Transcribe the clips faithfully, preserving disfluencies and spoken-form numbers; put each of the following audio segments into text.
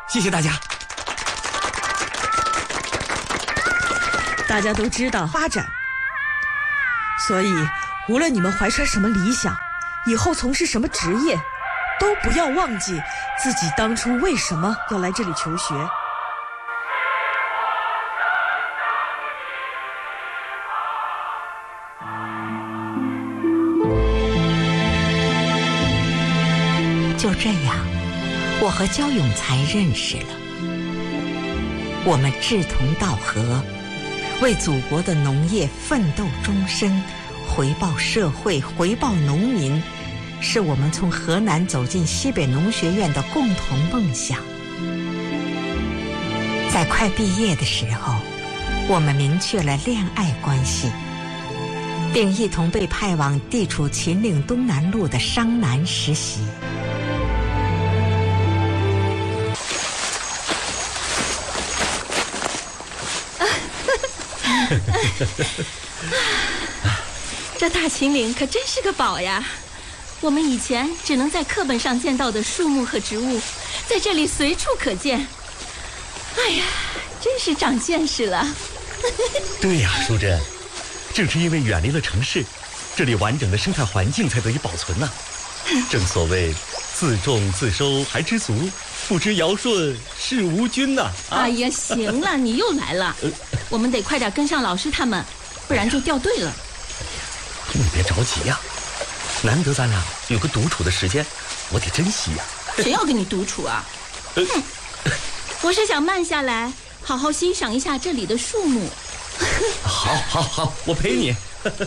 谢谢大家。 大家都知道发展，所以无论你们怀揣什么理想，以后从事什么职业，都不要忘记自己当初为什么要来这里求学。 就这样，我和焦永才认识了。我们志同道合，为祖国的农业奋斗终身，回报社会，回报农民，是我们从河南走进西北农学院的共同梦想。在快毕业的时候，我们明确了恋爱关系，并一同被派往地处秦岭东南路的商南实习。 这大秦岭可真是个宝呀！我们以前只能在课本上见到的树木和植物，在这里随处可见。哎呀，真是长见识了。 对呀，淑珍，正是因为远离了城市，这里完整的生态环境才得以保存呢、啊。正所谓自种自收还知足，不知尧舜是吾君呐、啊。 哎呀，行了，你又来了，我们得快点跟上老师他们，不然就掉队了。 你别着急呀、啊，难得咱俩有个独处的时间，我得珍惜呀、 啊。谁要跟你独处啊？哼，我是想慢下来，好好欣赏一下这里的树木。 好，好，好，我陪你。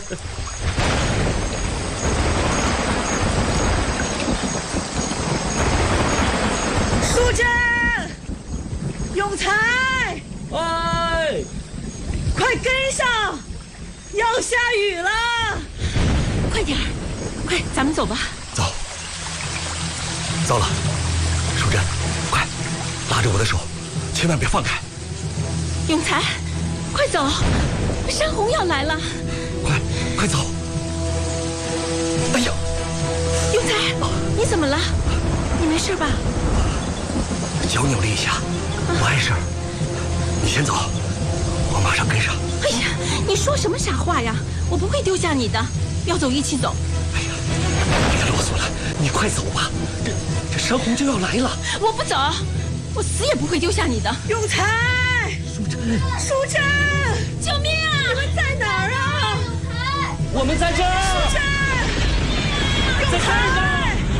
淑珍，永才， 哎， 快跟上，要下雨了。 快点，快，咱们走吧。 走。糟了，淑珍，快，拉着我的手，千万别放开。 永才，快走，山洪要来了。 快，快走。哎呀， 永才，你怎么了？你没事吧？ 脚扭了一下，不碍事儿。你先走，我马上跟上。 哎呀，你说什么傻话呀！我不会丢下你的，要走一起走。 哎呀，别啰嗦了，你快走吧，这这山洪就要来了。 我不走，我死也不会丢下你的。 永才， 淑珍， 淑珍， 救命啊！ 你们在哪儿啊？ 我们在这儿。 淑珍，永才。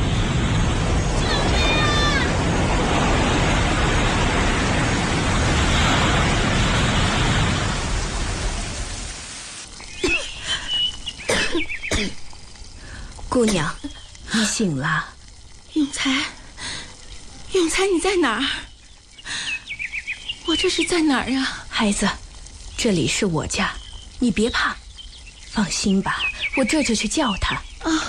姑娘，你醒了。 永才，永才，你在哪儿？我这是在哪儿啊？ 孩子，这里是我家，你别怕，放心吧，我这就去叫他。 啊，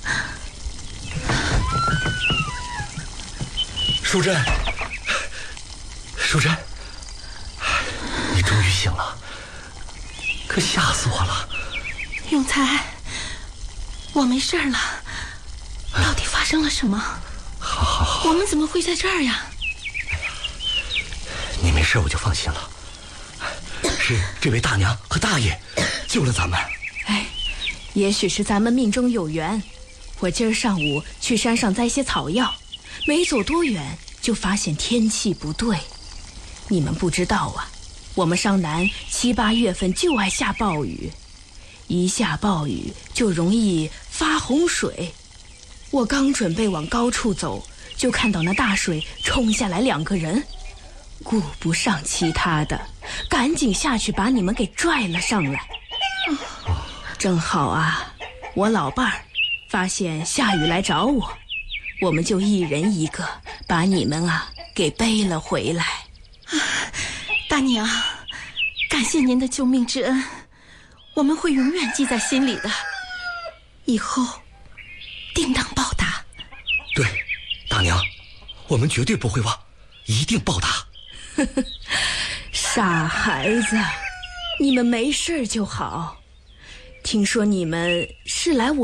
淑珍，淑珍，你终于醒了，可吓死我了。 永才，我没事了，到底发生了什么？ 好好好， 我们怎么会在这儿呀？ 你没事我就放心了，是这位大娘和大爷救了咱们。 哎，也许是咱们命中有缘。我今儿上午去山上摘些草药，没走多远就发现天气不对。你们不知道啊，我们商南七八月份就爱下暴雨，一下暴雨就容易发洪水。我刚准备往高处走，就看到那大水冲下来两个人，顾不上其他的，赶紧下去把你们给拽了上来。正好啊，我老伴儿发现下雨来找我，我们就一人一个把你们啊给背了回来。 啊，大娘，感谢您的救命之恩，我们会永远记在心里的，以后定当报答。 对，大娘，我们绝对不会忘，一定报答。 傻孩子，你们没事就好。听说你们是来我